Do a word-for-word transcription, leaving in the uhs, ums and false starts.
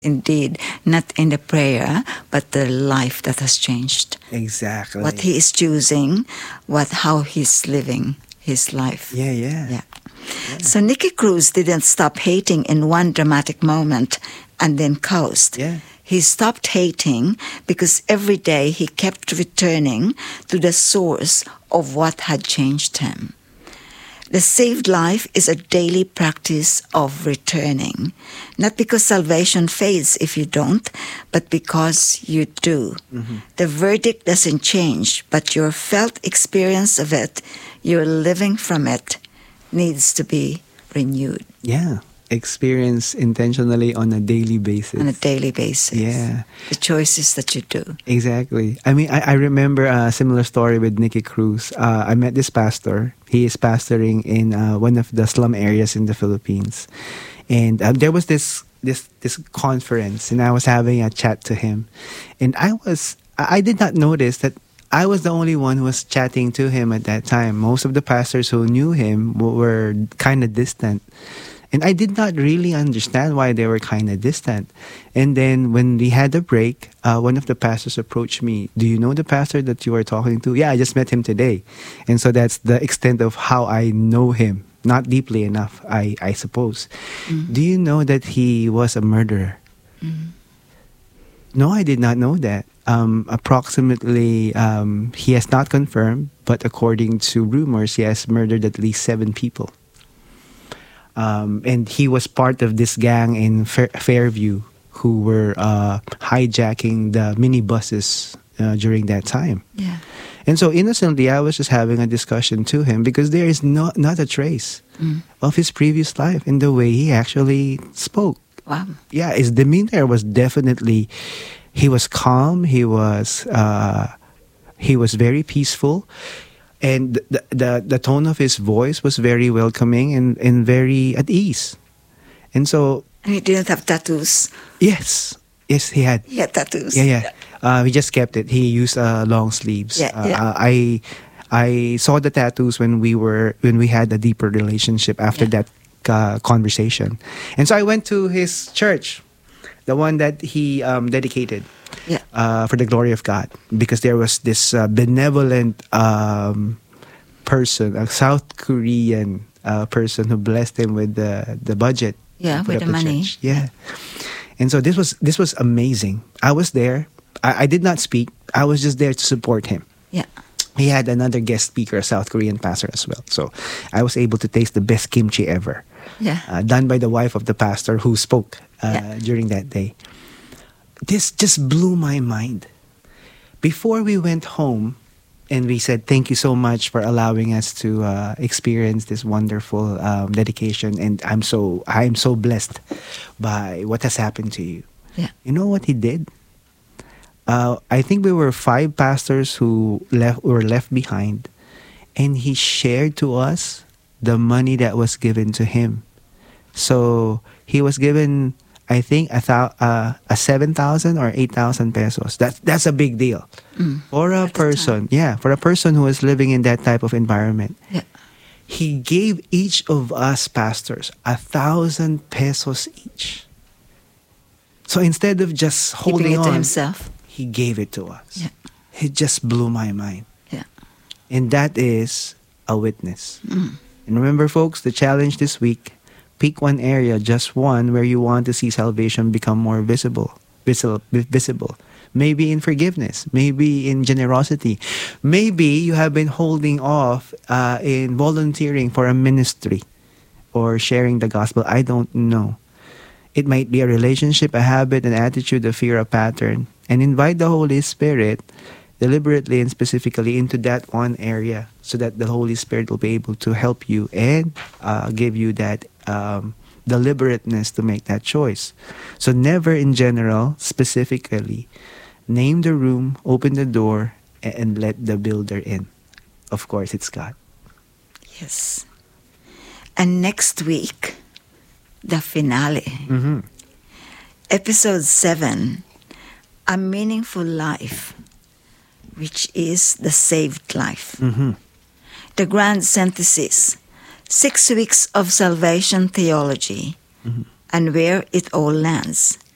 Indeed, not in the prayer, but the life that has changed. Exactly. What he is choosing, what how he's living his life. Yeah, yeah. Yeah. So Nicky Cruz didn't stop hating in one dramatic moment and then coast. Yeah. He stopped hating because every day he kept returning to the source of what had changed him. The saved life is a daily practice of returning, not because salvation fades if you don't, but because you do. Mm-hmm. The verdict doesn't change, but your felt experience of it, your living from it, needs to be renewed. Yeah. Experience intentionally on a daily basis. On a daily basis. Yeah. The choices that you do. Exactly. I mean, I, I remember a similar story with Nicky Cruz. Uh, I met this pastor. He is pastoring in uh, one of the slum areas in the Philippines. And um, there was this, this, this conference, and I was having a chat to him. And I was, I did not notice that I was the only one who was chatting to him at that time. Most of the pastors who knew him were kind of distant. And I did not really understand why they were kind of distant. And then when we had a break, uh, one of the pastors approached me. Do you know the pastor that you are talking to? Yeah, I just met him today. And so that's the extent of how I know him. Not deeply enough, I, I suppose. Mm-hmm. Do you know that he was a murderer? Mm-hmm. No, I did not know that. Um, approximately, um, he has not confirmed, but according to rumors, he has murdered at least seven people. Um, and he was part of this gang in Fair- Fairview who were uh, hijacking the minibuses uh, during that time. Yeah. And so innocently, I was just having a discussion to him because there is no, not a trace mm. of his previous life in the way he actually spoke. Wow. Yeah, his demeanor was definitely, he was calm, he was, uh, he was very peaceful. And the, the the tone of his voice was very welcoming and, and very at ease. And so... And he didn't have tattoos. Yes. Yes, he had. He had tattoos. Yeah, yeah. Uh, he just kept it. He used uh, long sleeves. Yeah, uh, yeah. Uh, I I saw the tattoos when we were when we had a deeper relationship after yeah. that uh, conversation. And so I went to his church, the one that he um, dedicated. Yeah. Uh, for the glory of God, because there was this uh, benevolent um, person, a South Korean uh, person who blessed him with the the budget. Yeah, with the money. Church. Yeah, and so this was this was amazing. I was there. I, I did not speak. I was just there to support him. Yeah. He had another guest speaker, a South Korean pastor as well. So I was able to taste the best kimchi ever. Yeah. Uh, done by the wife of the pastor who spoke uh, yeah. during that day. This just blew my mind. Before we went home and we said, thank you so much for allowing us to uh, experience this wonderful um, dedication. And I'm so, I'm so blessed by what has happened to you. Yeah. You know what he did? Uh, I think we were five pastors who left were left behind. And he shared to us the money that was given to him. So he was given... I think a thou, uh, a seven thousand or eight thousand pesos. That's that's a big deal mm. for a person. Yeah, for a person who is living in that type of environment. Yeah. He gave each of us pastors a thousand pesos each. So instead of just holding Keeping it on to himself, he gave it to us. Yeah. It just blew my mind. Yeah. And that is a witness. Mm. And remember, folks, the challenge this week. Pick one area, just one, where you want to see salvation become more visible. Visible, visible. Maybe in forgiveness. Maybe in generosity. Maybe you have been holding off uh, in volunteering for a ministry or sharing the gospel. I don't know. It might be a relationship, a habit, an attitude, a fear, a pattern. And invite the Holy Spirit deliberately and specifically into that one area so that the Holy Spirit will be able to help you and uh, give you that um, deliberateness to make that choice. So never in general, specifically, name the room, open the door, and, and let the builder in. Of course, it's God. Yes. And next week, the finale. Mm-hmm. Episode seven, A Meaningful Life, which is the saved life. Mm-hmm. The grand synthesis, six weeks of salvation theology, mm-hmm. and where it all lands.